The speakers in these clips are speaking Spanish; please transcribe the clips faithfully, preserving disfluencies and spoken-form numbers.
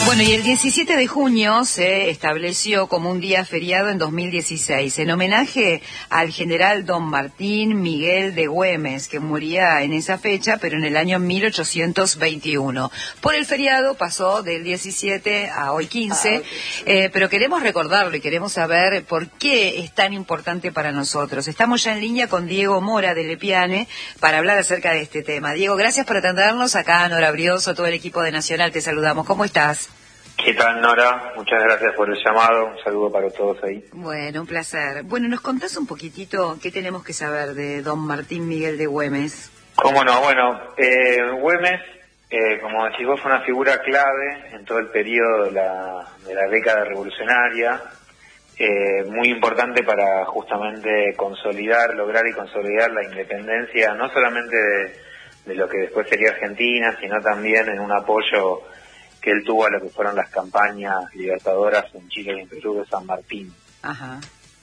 Bueno, y el diecisiete de junio se estableció como un día feriado en dos mil dieciséis, en homenaje al general don Martín Miguel de Güemes, que moría en esa fecha, pero en el año mil ochocientos veintiuno. Por el feriado pasó del diecisiete a hoy quince, ah, okay. eh, pero queremos recordarlo y queremos saber por qué es tan importante para nosotros. Estamos ya en línea con Diego Mora de Lepiane para hablar acerca de este tema. Diego, gracias por atendernos. Acá Nora Brioso, todo el equipo de Nacional, te saludamos. ¿Cómo estás? ¿Qué tal, Nora? Muchas gracias por el llamado. Un saludo para todos ahí. Bueno, un placer. Bueno, ¿nos contás un poquitito qué tenemos que saber de don Martín Miguel de Güemes? ¿Cómo no? Bueno, eh, Güemes, eh, como decís vos, fue una figura clave en todo el periodo de la, de la década revolucionaria, eh, muy importante para justamente consolidar, lograr y consolidar la independencia, no solamente de, de lo que después sería Argentina, sino también en un apoyo que él tuvo a lo que fueron las campañas libertadoras en Chile y en Perú de San Martín. Ajá.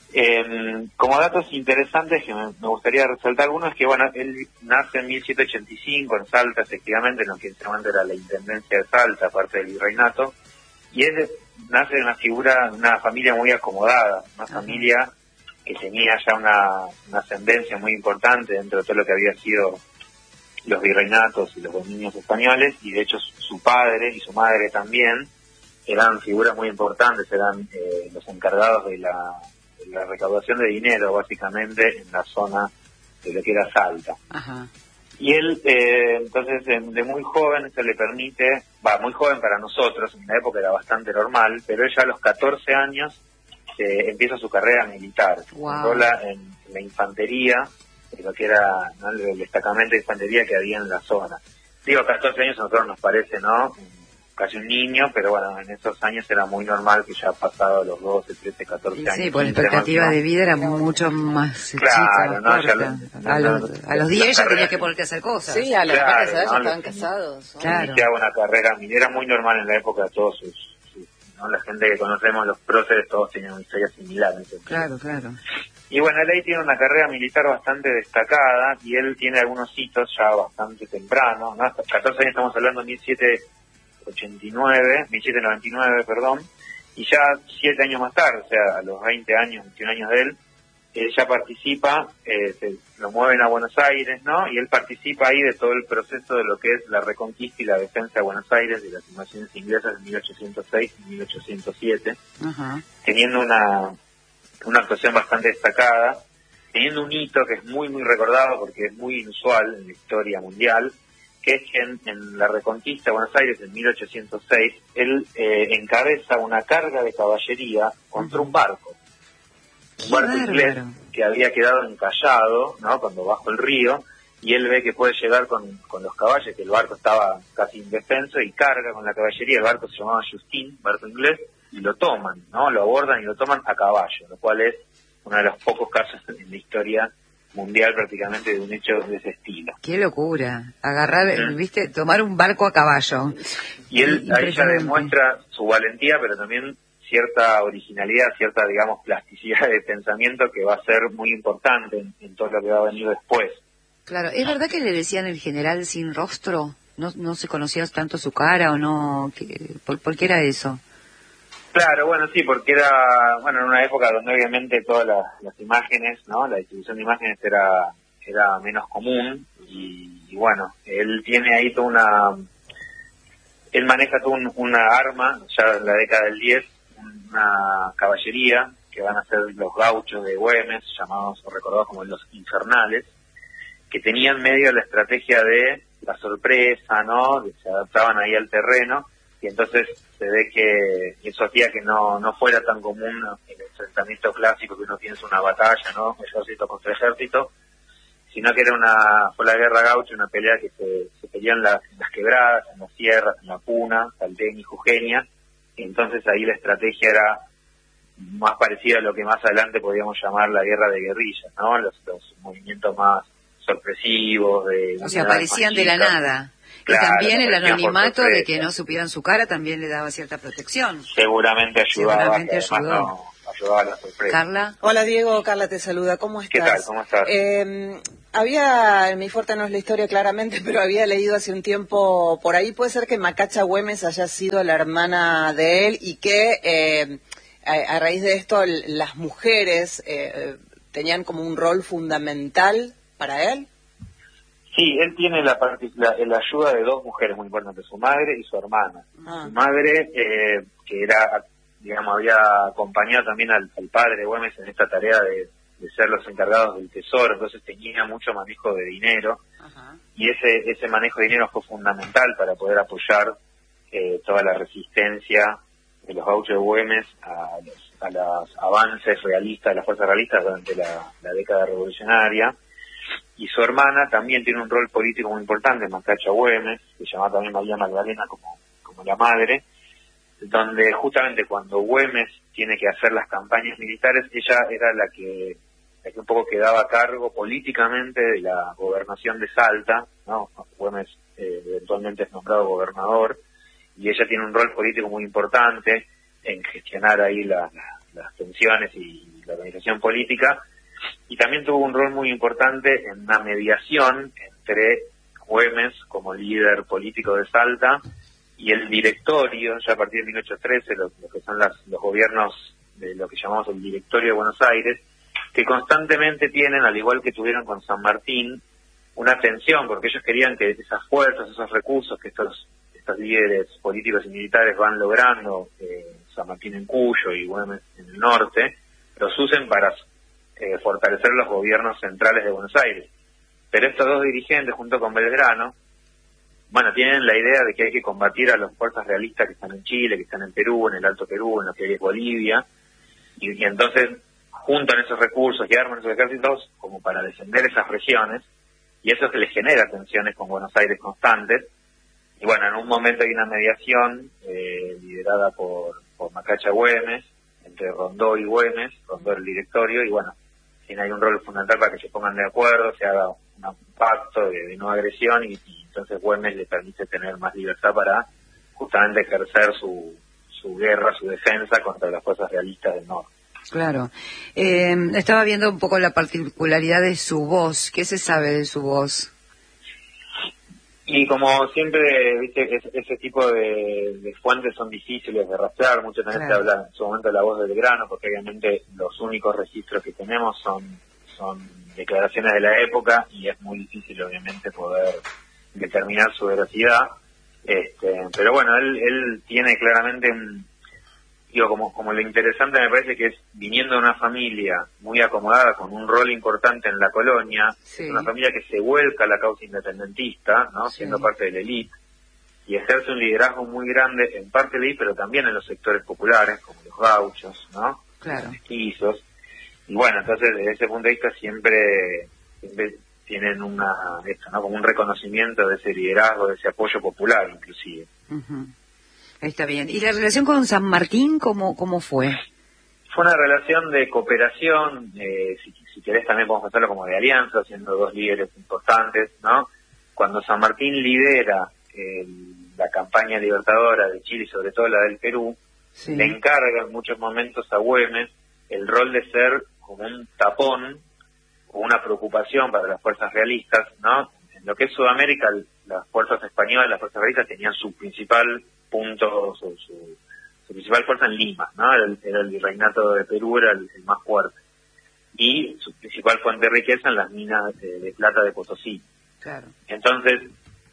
Eh, como datos interesantes que me, me gustaría resaltar, uno es que, bueno, él nace en mil setecientos ochenta y cinco en Salta, efectivamente, en lo que en ese momento era la Intendencia de Salta, parte del virreinato, y él nace de una figura, una familia muy acomodada, una Ajá. familia que tenía ya una, una ascendencia muy importante dentro de todo lo que había sido los virreinatos y los dominios españoles, y de hecho su padre y su madre también eran figuras muy importantes, eran eh, los encargados de la, de la recaudación de dinero, básicamente, en la zona de lo que era Salta. Ajá. Y él, eh, entonces, de, de muy joven, eso le permite, va, muy joven para nosotros, en la época era bastante normal, pero ella a los catorce años eh, empieza su carrera militar, wow. enrola en, en la infantería, lo que era, ¿no?, el destacamento de infantería que había en la zona. Digo, catorce años a nosotros nos parece, ¿no?, casi un niño, pero bueno, en esos años era muy normal que ya pasado los doce, trece, catorce años. Sí, por la expectativa de vida era mucho más claro, chica, ¿no? Ya lo, no, a, los, no, a los diez ya carreras, tenías que ponerte a hacer cosas. Sí, a los claro, padres ya ¿no? estaban casados, ¿no? Claro. Iniciaba una carrera minera muy normal en la época de todos sus, sus ¿no? La gente que conocemos, los próceres, todos tenían una historia similar. Claro, claro. Y bueno, él ahí tiene una carrera militar bastante destacada y él tiene algunos hitos ya bastante temprano, ¿no? Hasta catorce años, estamos hablando de mil setecientos ochenta y nueve, mil setecientos noventa y nueve, perdón, y ya siete años más tarde, o sea, a los veinte años, veintiún años de él, él ya participa, eh, se lo mueven a Buenos Aires, ¿no? Y él participa ahí de todo el proceso de lo que es la reconquista y la defensa de Buenos Aires de las invasiones inglesas en mil ochocientos seis y mil ochocientos siete, uh-huh. teniendo una... una actuación bastante destacada, teniendo un hito que es muy, muy recordado porque es muy inusual en la historia mundial, que es que en, en la reconquista de Buenos Aires en mil ochocientos seis, él eh, encabeza una carga de caballería contra un barco. Un barco inglés que había quedado encallado, ¿no?, cuando bajo el río, y él ve que puede llegar con, con los caballos, que el barco estaba casi indefenso, y carga con la caballería. El barco se llamaba Justin, barco inglés, y lo toman, ¿no? Lo abordan y lo toman a caballo, lo cual es uno de los pocos casos en la historia mundial prácticamente de un hecho de ese estilo. ¡Qué locura! Agarrar, ¿sí?, viste, tomar un barco a caballo. Y él ahí ya demuestra su valentía, pero también cierta originalidad, cierta, digamos, plasticidad de pensamiento que va a ser muy importante en, en todo lo que va a venir después. Claro, ¿es verdad que le decían el general sin rostro? ¿No, no se conocía tanto su cara o no? ¿Qué, por, ¿Por qué era eso? Claro, bueno, sí, porque era, bueno, en una época donde obviamente todas las, las imágenes, ¿no?, la distribución de imágenes era era menos común, y, y bueno, él tiene ahí toda una, él maneja toda un, una arma, ya en la década del diez, una caballería, que van a ser los gauchos de Güemes, llamados o recordados como los infernales, que tenían medio la estrategia de la sorpresa, ¿no?, que se adaptaban ahí al terreno, y entonces se ve que eso hacía que no no fuera tan común el enfrentamiento clásico que uno piensa una batalla, ¿no?, ejército contra ejército, sino que era una, fue la guerra gaucha, una pelea que se, se peleó en, la, en las quebradas, en las sierras, en la Puna, Salteña y Jujeña, y entonces ahí la estrategia era más parecida a lo que más adelante podríamos llamar la guerra de guerrillas, ¿no?, los, los movimientos más sorpresivos. De, o sea, aparecían de la nada. Claro, y también el anonimato de que no supieran su cara también le daba cierta protección. Seguramente ayudaba. Seguramente ayudó. No, ayudaba a la sorpresa. Carla. Hola Diego, Carla te saluda, ¿cómo estás? ¿Qué tal? ¿Cómo estás? Eh, Había, mi fuerte no es la historia claramente, pero había leído hace un tiempo por ahí, puede ser que Macacha Güemes haya sido la hermana de él y que eh, a, a raíz de esto el, las mujeres eh, tenían como un rol fundamental para él. Sí, él tiene la, la, la ayuda de dos mujeres muy importantes, su madre y su hermana. Ah. Su madre, eh, que era, digamos, había acompañado también al, al padre de Güemes en esta tarea de de ser los encargados del tesoro, entonces tenía mucho manejo de dinero. Ajá. Y ese ese manejo de dinero fue fundamental para poder apoyar eh, toda la resistencia de los gauchos de Güemes a los, a los avances realistas, de las fuerzas realistas durante la, la década revolucionaria. Y su hermana también tiene un rol político muy importante, Macacha Güemes, que se llama también María Magdalena como, como la madre, donde justamente cuando Güemes tiene que hacer las campañas militares, ella era la que la que un poco quedaba a cargo políticamente de la gobernación de Salta, ¿no? Güemes eh, eventualmente es nombrado gobernador, y ella tiene un rol político muy importante en gestionar ahí la, la, las tensiones y la organización política, y también tuvo un rol muy importante en una mediación entre Güemes como líder político de Salta y el directorio, ya a partir de mil ochocientos trece, lo, lo que son las, los gobiernos de lo que llamamos el Directorio de Buenos Aires, que constantemente tienen, al igual que tuvieron con San Martín, una tensión, porque ellos querían que esas fuerzas, esos recursos que estos estos líderes políticos y militares van logrando, eh, San Martín en Cuyo y Güemes en el norte, los usen para eh, fortalecer los gobiernos centrales de Buenos Aires. Pero estos dos dirigentes, junto con Belgrano, bueno, tienen la idea de que hay que combatir a las fuerzas realistas que están en Chile, que están en Perú, en el Alto Perú, en lo que hoy es Bolivia, y, y entonces juntan esos recursos y arman esos ejércitos como para defender esas regiones, y eso es que les genera tensiones con Buenos Aires constantes. Y bueno, en un momento hay una mediación eh, liderada por, por Macacha Güemes, entre Rondó y Güemes, Rondó el directorio, y bueno, tiene ahí un rol fundamental para que se pongan de acuerdo, se haga un pacto de, de no agresión, y, y entonces Güemes le permite tener más libertad para justamente ejercer su, su guerra, su defensa contra las fuerzas realistas del norte. Claro. Eh, estaba viendo un poco la particularidad de su voz. ¿Qué se sabe de su voz? Y como siempre, viste, ese, ese tipo de, de fuentes son difíciles de rastrear. Muchas veces claro. se habla en su momento de la voz de Belgrano, porque obviamente los únicos registros que tenemos son, son declaraciones de la época, y es muy difícil obviamente poder determinar su veracidad. Este, pero bueno, él, él tiene claramente un... Digo, como, como lo interesante me parece que es, viniendo de una familia muy acomodada, con un rol importante en la colonia, sí. es una familia que se vuelca a la causa independentista, ¿no? Sí. Siendo parte de la élite, y ejerce un liderazgo muy grande en parte de ahí, pero también en los sectores populares, como los gauchos, ¿no? Claro. Los mestizos. Y bueno, entonces desde ese punto de vista siempre, siempre tienen una, esto, ¿no? Como un reconocimiento de ese liderazgo, de ese apoyo popular, inclusive. Uh-huh. Está bien. ¿Y la relación con San Martín cómo cómo fue? Fue una relación de cooperación, eh, si, si querés también podemos hacerlo como de alianza, siendo dos líderes importantes, ¿no? Cuando San Martín lidera eh, la campaña libertadora de Chile y sobre todo la del Perú, sí. le encarga en muchos momentos a Güemes el rol de ser como un tapón o una preocupación para las fuerzas realistas, ¿no? En lo que es Sudamérica, las fuerzas españolas, las fuerzas realistas tenían su principal punto, su, su, su principal fuerza en Lima, ¿no? Era el, era el virreinato de Perú, era el, el más fuerte. Y su principal fuente de riqueza en las minas de, de plata de Potosí. Claro. Entonces,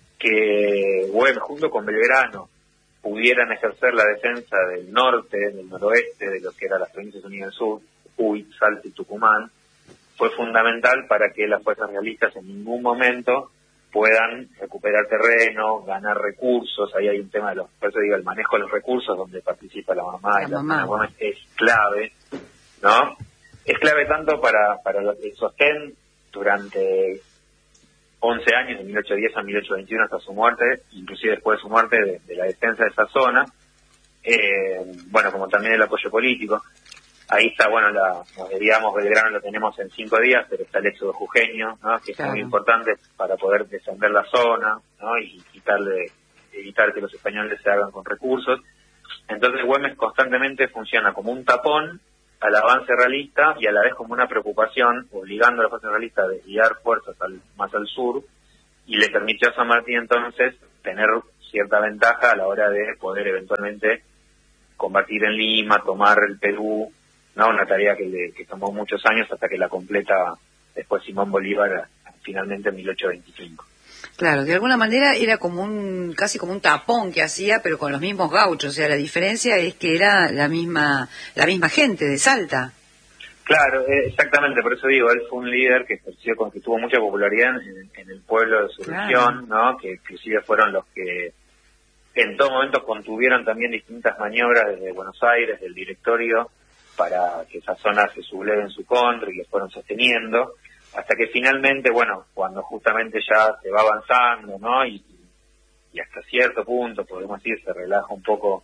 que Güemes junto con Belgrano pudieran ejercer la defensa del norte, del noroeste, de lo que eran las provincias unidas del sur, Jujuy, Salta y Tucumán, fue fundamental para que las fuerzas realistas en ningún momento puedan recuperar terreno, ganar recursos. Ahí hay un tema de los, por eso digo, el manejo de los recursos, donde participa la mamá, la y la mamá Güemes es clave, ¿no? Es clave tanto para, para lo que sostén durante once años, de mil ochocientos diez a mil ochocientos veintiuno hasta su muerte, inclusive después de su muerte, de, de la defensa de esa zona, eh, bueno, como también el apoyo político. Ahí está, bueno, la, nos diríamos, Belgrano lo tenemos en cinco días, pero está el éxodo jujeño, ¿no? Que claro. es muy importante para poder defender la zona, ¿no? Y quitarle, evitar que los españoles se hagan con recursos. Entonces Güemes constantemente funciona como un tapón al avance realista y a la vez como una preocupación, obligando a las fuerzas realistas a desviar fuerzas al, más al sur, y le permitió a San Martín entonces tener cierta ventaja a la hora de poder eventualmente combatir en Lima, tomar el Perú, ¿no? Una tarea que, le, que tomó muchos años hasta que la completa después Simón Bolívar finalmente en mil ochocientos veinticinco. Claro, de alguna manera era como un, casi como un tapón que hacía, pero con los mismos gauchos. O sea, la diferencia es que era la misma, la misma gente de Salta. Claro, eh, exactamente, por eso digo, él fue un líder que ejerció, con que tuvo mucha popularidad en, en el pueblo de su Claro. región, ¿no? Que inclusive fueron los que en todo momento contuvieron también distintas maniobras desde Buenos Aires, del directorio, para que esa zona se subleve en su contra y que fueron sosteniendo, hasta que finalmente, bueno, cuando justamente ya se va avanzando, ¿no? Y, y hasta cierto punto, podemos decir, se relaja un poco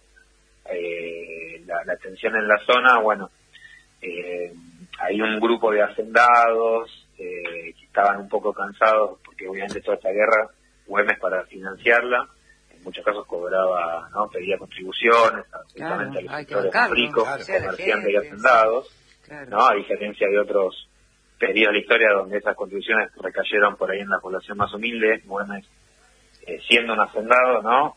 eh, la, la tensión en la zona, bueno, eh, hay un grupo de hacendados eh, que estaban un poco cansados, porque obviamente toda esta guerra, Güemes para financiarla, en muchos casos cobraba, ¿no? Pedía contribuciones, justamente Claro, a los hay que sectores bancarlo, ricos, claro. O sea, la comerciantes y gente, hacendados, sí. Claro. ¿no? A diferencia de otros periodos de la historia donde esas contribuciones recayeron por ahí en la población más humilde, Güemes, eh, siendo un hacendado, ¿no?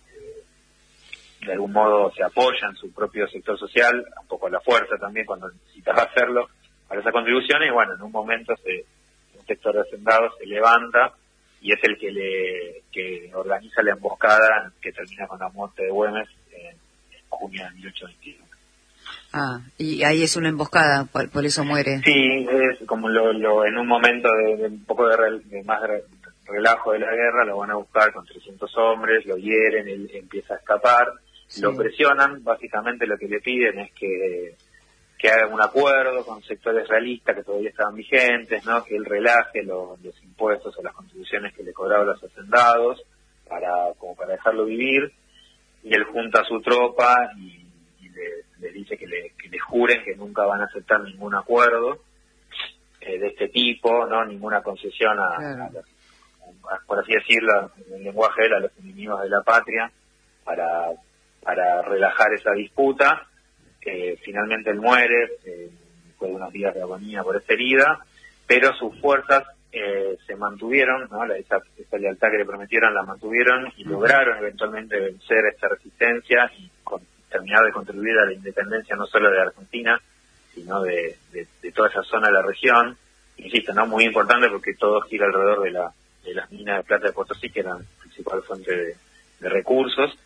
De algún modo se apoya en su propio sector social, un poco a la fuerza también cuando necesitaba hacerlo, para esas contribuciones, y bueno, en un momento se, un sector de hacendados se levanta y es el que le que organiza la emboscada que termina con la muerte de Güemes en junio de mil ochocientos veintiuno. Ah, y ahí es una emboscada, por, por eso muere. Sí, es como lo, lo en un momento de, de un poco de, re, de más re, relajo de la guerra, lo van a buscar con trescientos hombres, lo hieren, él empieza a escapar, sí. Lo presionan, básicamente lo que le piden es que que haga un acuerdo con sectores realistas que todavía estaban vigentes, ¿no? Que él relaje los, los impuestos o las contribuciones que le cobraban los hacendados para como para dejarlo vivir, y él junta a su tropa y, y le, le dice que le, que le juren que nunca van a aceptar ningún acuerdo eh, de este tipo, no ninguna concesión a, claro. a, los, a por así decirlo en el lenguaje de él, a los enemigos de la patria, para para relajar esa disputa. Eh, finalmente él muere, eh, después de unos días de agonía por esta herida, pero sus fuerzas eh, se mantuvieron, ¿no? La, esa, esa lealtad que le prometieron la mantuvieron y lograron eventualmente vencer esta resistencia y con, terminar de contribuir a la independencia no solo de Argentina, sino de, de, de toda esa zona de la región. Insisto, ¿no? Muy importante porque todo gira alrededor de, la, de las minas de plata de Potosí, que eran la principal fuente de, de recursos.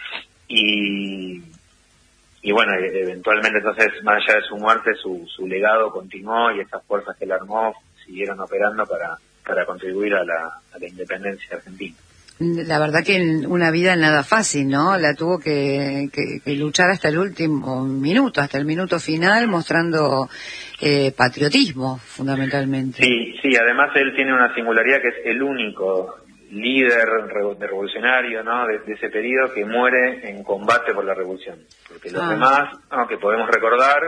Y... Y bueno, eventualmente entonces, más allá de su muerte, su, su legado continuó y estas fuerzas que él armó siguieron operando para, para contribuir a la, a la independencia argentina. La verdad que una vida nada fácil, ¿no? La tuvo que, que, que luchar hasta el último minuto, hasta el minuto final, mostrando eh, patriotismo, fundamentalmente. Sí, sí, además él tiene una singularidad que es el único líder revolucionario, ¿no? de, de ese periodo que muere en combate por la revolución, porque los ah. demás, aunque podemos recordar,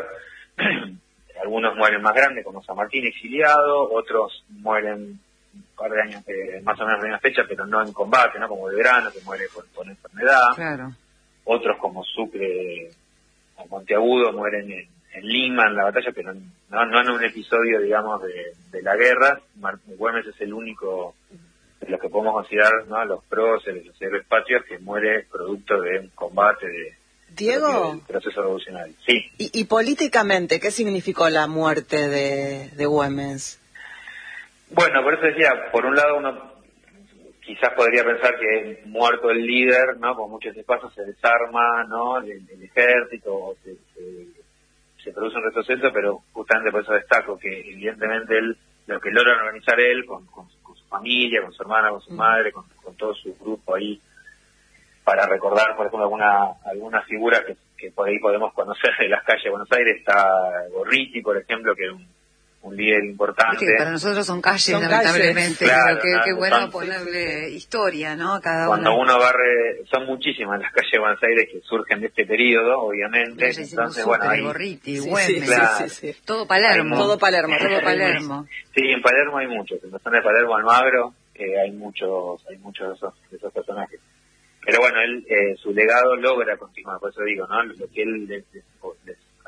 algunos mueren más grandes como San Martín exiliado, otros mueren un par de años eh, más o menos de una fecha, pero no en combate, ¿no? Como Belgrano, que muere por, por enfermedad, claro. Otros como Sucre o Monteagudo mueren en, en Lima en la batalla, pero no, no en un episodio, digamos, de, de la guerra. Güemes es el único de los que podemos considerar, ¿no? Los próceres, los héroes patrios, que muere producto de un combate de Diego, del proceso revolucionario. Sí. Y, y políticamente, ¿qué significó la muerte de, de Güemes? Bueno, por eso decía, por un lado uno quizás podría pensar que muerto el líder, ¿no? Con muchos espacios se desarma, ¿no? El, el ejército, se, se, se produce un retroceso, pero justamente por eso destaco que evidentemente él, lo que logra organizar él con, con familia, con su hermana, con su madre, con, con todo su grupo ahí, para recordar, por ejemplo, alguna alguna figura que, que por ahí podemos conocer de las calles de Buenos Aires. Está Gorriti, por ejemplo, que es un, un líder importante. Sí, para nosotros son calles, son lamentablemente, calles. Claro, pero qué ¿no? bueno son, ponerle historia, ¿no? A cada Cuando una. uno barre, son muchísimas las calles de Buenos Aires que surgen de este periodo, obviamente. Entonces, bueno, ahí... Gorriti, sí, Güemes, sí, claro. sí, sí, sí. todo Palermo. Todo Palermo, todo Palermo. Sí, en Palermo hay muchos, en la zona de Palermo, Almagro, eh, hay muchos, hay muchos de esos, de esos personajes. Pero bueno, él, eh, su legado logra continuar, por eso digo, ¿no? Lo que él les, les, les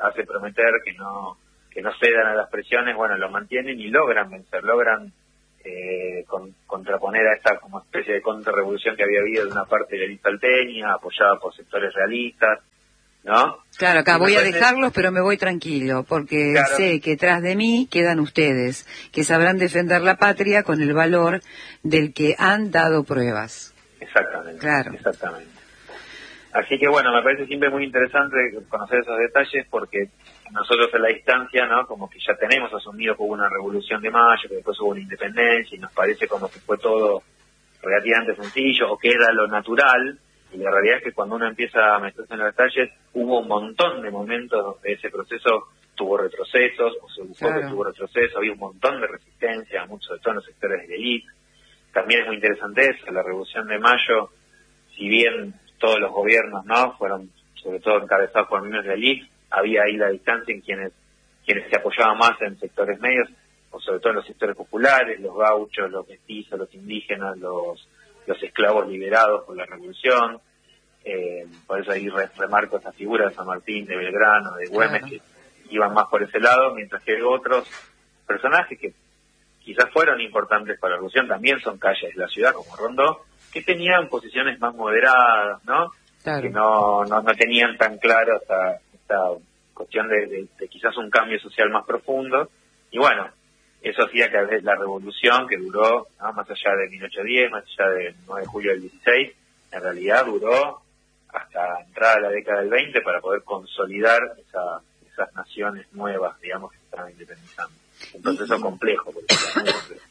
hace prometer que no que no cedan a las presiones, bueno, lo mantienen y logran vencer, logran eh, con, contraponer a esta como especie de contrarrevolución que había habido de una parte de la élite salteña, apoyada por sectores realistas, ¿no? Claro, acá y voy a parece... dejarlos, pero me voy tranquilo, porque claro. sé que tras de mí quedan ustedes, que sabrán defender la patria con el valor del que han dado pruebas. Exactamente, claro. exactamente. Así que bueno, me parece siempre muy interesante conocer esos detalles porque nosotros en la distancia, ¿no? Como que ya tenemos asumido que hubo una revolución de mayo, que después hubo una independencia y nos parece como que fue todo relativamente sencillo o que era lo natural. Y la realidad es que cuando uno empieza a meterse en los detalles, hubo un montón de momentos donde ese proceso tuvo retrocesos, o se buscó claro. que tuvo retrocesos, había un montón de resistencia, muchos de todos los sectores de la élite. También es muy interesante eso, la Revolución de Mayo, si bien todos los gobiernos no fueron sobre todo encabezados por miembros de la élite, había ahí la distancia en quienes quienes se apoyaban más en sectores medios, o sobre todo en los sectores populares, los gauchos, los mestizos, los indígenas, los los esclavos liberados por la revolución. Eh, por eso ahí re, remarco esa figura de San Martín, de Belgrano, de Güemes, claro. que iban más por ese lado, mientras que otros personajes que quizás fueron importantes para la revolución, también son calles de la ciudad, como Rondó, que tenían posiciones más moderadas, ¿no? Claro. Que no, no no tenían tan claro esta, esta cuestión de, de, de quizás un cambio social más profundo. Y bueno, eso hacía que la revolución, que duró, ¿no? más allá de mil ochocientos diez, más allá del nueve de julio del dieciséis, en realidad duró hasta entrada a la década del veinte para poder consolidar esa, esas naciones nuevas, digamos, que estaban independizando. Un proceso complejo, porque era muy complejo.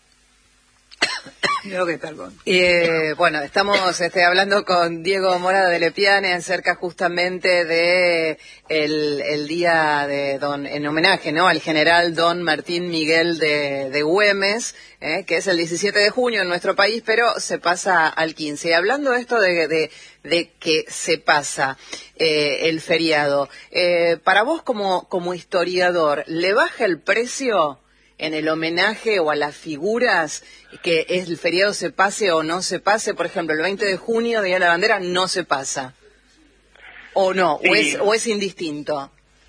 Creo que perdón. Eh, bueno, estamos este, hablando con Diego Mora de Lepiane acerca justamente de el, el día de don, en homenaje, ¿no? Al general don Martín Miguel de, de Güemes, eh, que es el diecisiete de junio en nuestro país, pero se pasa al quince. Y hablando de esto de, de, de que se pasa eh, el feriado, eh, para vos como, como historiador, ¿le baja el precio en el homenaje o a las figuras que el feriado se pase o no se pase? Por ejemplo, el veinte de junio, Día de la Bandera, no se pasa. ¿O no? Sí. ¿O es, o es indistinto?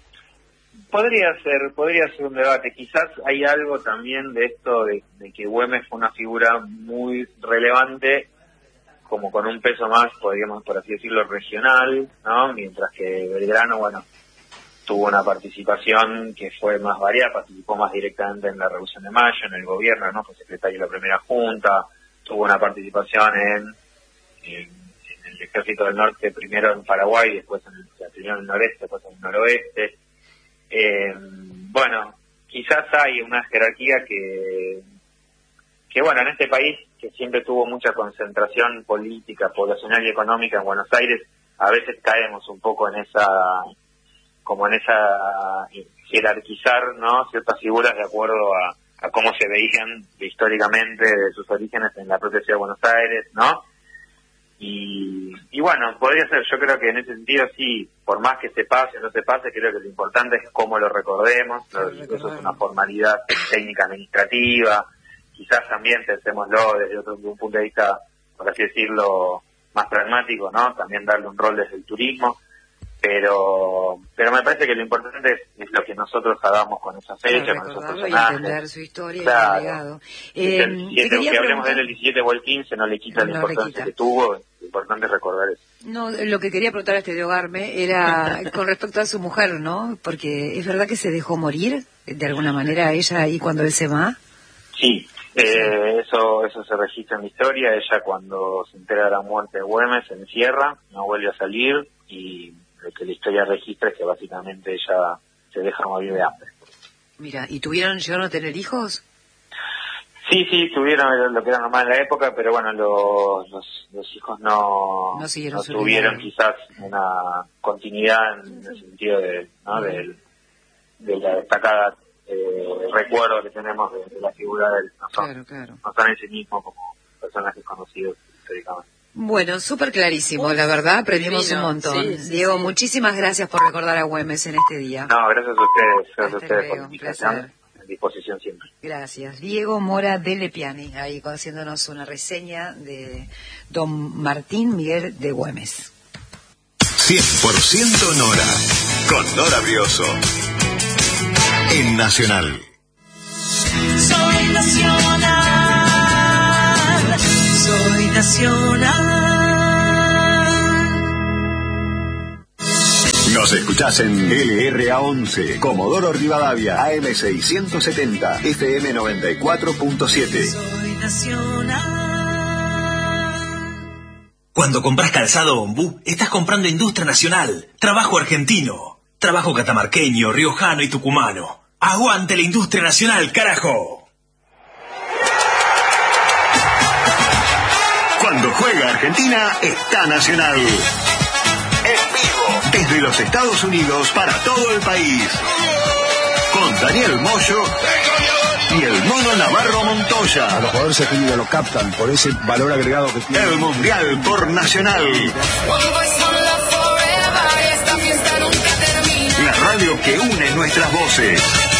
Podría ser, podría ser un debate. Quizás hay algo también de esto de, de que Güemes fue una figura muy relevante, como con un peso más, podríamos por así decirlo, regional, ¿no? Mientras que Belgrano, bueno, tuvo una participación que fue más variada, participó más directamente en la Revolución de Mayo, en el gobierno, ¿no? Fue secretario de la primera junta, tuvo una participación en, en, en el Ejército del Norte, primero en Paraguay, después en el, primero en el noreste, después en el noroeste. Eh, bueno, quizás hay una jerarquía que, que bueno, en este país, que siempre tuvo mucha concentración política, poblacional y económica en Buenos Aires, a veces caemos un poco en esa... como en esa jerarquizar, ¿no? Ciertas figuras de acuerdo a, a cómo se veían históricamente de sus orígenes en la propia ciudad de Buenos Aires, ¿no? Y, y bueno, podría ser, yo creo que en ese sentido sí, por más que se pase o no se pase, creo que lo importante es cómo lo recordemos, ¿no? Eso es una formalidad técnica administrativa, quizás también pensémoslo desde otro un punto de vista, por así decirlo, más pragmático, ¿no? También darle un rol desde el turismo. Pero pero me parece que lo importante es, es lo que nosotros hagamos con esa fecha, claro, con esos personajes. Y entender su historia claro. y el legado. Eh, el siete, que hablemos de él el diecisiete o el quince no le quita no la importancia que tuvo, lo importante es recordar eso. No, lo que quería preguntar a este de Hogarme era con respecto a su mujer, ¿no? Porque es verdad que se dejó morir de alguna manera a ella ahí cuando él se va. Sí, eh, eso eso se registra en la historia. Ella cuando se entera de la muerte de Güemes se encierra, no vuelve a salir y lo que la historia registra es que básicamente ella se deja morir de hambre. Mira, ¿y tuvieron, llegaron a tener hijos? Sí, sí, tuvieron lo que era normal en la época, pero bueno, los los, los hijos no, no, no tuvieron quizás una continuidad en el sentido de, ¿no? Uh-huh. de, de la destacada eh, recuerdo que tenemos de, de la figura de él. No son, claro, claro. no son en sí mismos como personajes conocidos históricamente. Bueno, súper clarísimo, Uf, la verdad, aprendimos divino. un montón. Sí, sí, Diego, sí. muchísimas gracias por recordar a Güemes en este día. No, gracias a ustedes, gracias a ustedes por la invitación, a disposición siempre. Gracias. Diego Mora de Lepiane, ahí haciéndonos una reseña de don Martín Miguel de Güemes. cien por ciento Nora. con Nora Brioso. En Nacional. Soy Nacional, soy Nacional. Nos escuchás en L R A once, Comodoro Rivadavia, A M seiscientos setenta, F M noventa y cuatro punto siete. Soy Nacional. Cuando compras calzado Ombú, estás comprando industria nacional, trabajo argentino, trabajo catamarqueño, riojano y tucumano. ¡Aguante la industria nacional, carajo! Cuando juega Argentina, está Nacional. En vivo, desde los Estados Unidos para todo el país. Con Daniel Moyo y el Mono Navarro Montoya. A los jugadores argentinos lo captan por ese valor agregado que tiene. El Mundial por Nacional. La radio que une nuestras voces.